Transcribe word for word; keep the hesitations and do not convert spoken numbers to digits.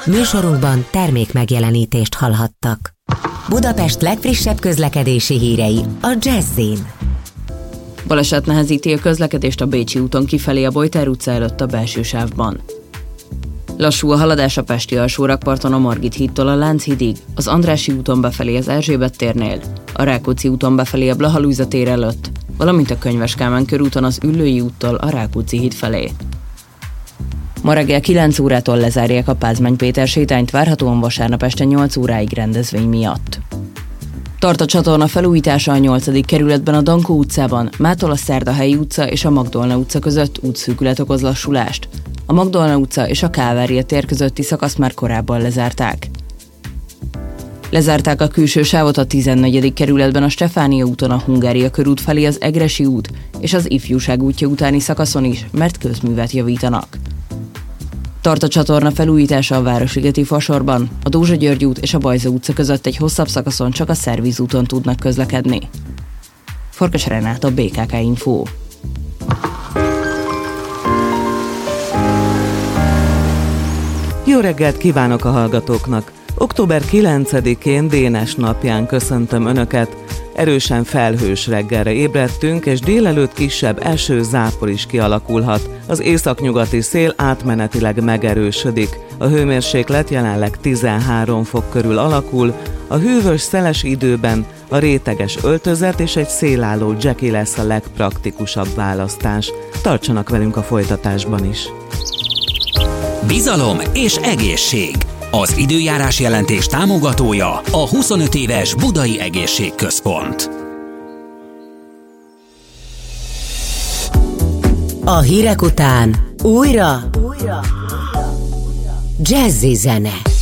Műsorunkban termék megjelenítést hallhattak. Budapest legfrissebb közlekedési hírei a Jazz-in. Baleset nehezíti a közlekedést a Bécsi úton kifelé a Bojtár utca előtt a belső sávban. Lassú a haladás a pesti alsórakparton a Margit hídtól a Lánchídig, az Andrássy úton befelé az Erzsébet térnél, a Rákóczi úton befelé a Blaha Lujza tér előtt, valamint a Könyves Kálmán körúton az Üllői úttól a Rákóczi híd felé. Ma reggel kilenc órától lezárják a Pázmány Péter sétányt, várhatóan vasárnap este nyolc óráig rendezvény miatt. Tart a csatorna felújítása a nyolcadik kerületben a Dankó utcában, mától a Szerdahelyi utca és a Magdolna utca között útszűkület okoz lassulást. A Magdolna utca és a Kálvária tér közötti szakaszt már korábban lezárták. Lezárták a külső sávot a tizennegyedik kerületben a Stefánia úton a Hungária körút felé az Egressy út és az Ifjúság útja utáni szakaszon is, mert közművet javítanak. Tart a csatorna felújítása a Városligeti Fasorban, a Dózsa György út és a Bajza utca között egy hosszabb szakaszon csak a Szerviz úton tudnak közlekedni. Farkas Renáta, bé ká ká Info. Jó reggelt kívánok a hallgatóknak! október kilencedikén Dénes napján köszöntöm Önöket. Erősen felhős reggelre ébredtünk, és délelőtt kisebb eső, zápor is kialakulhat. Az északnyugati szél átmenetileg megerősödik. A hőmérséklet jelenleg tizenhárom fok körül alakul. A hűvös, szeles időben a réteges öltözet és egy szélálló dzseki lesz a legpraktikusabb választás. Tartsanak velünk a folytatásban is! Bizalom és egészség. Az időjárás jelentés támogatója a huszonöt éves Budai Egészségközpont. A hírek után újra, újra. Jazzy zene.